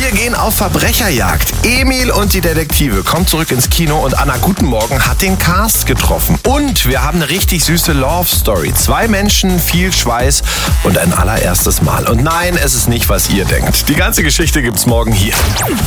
Wir gehen auf Verbrecherjagd. Emil und die Detektive kommen zurück ins Kino und Anna Guten Morgen hat den Cast getroffen. Und wir haben eine richtig süße Love Story. 2 Menschen, viel Schweiß und ein allererstes Mal. Und nein, es ist nicht, was ihr denkt. Die ganze Geschichte gibt's morgen hier.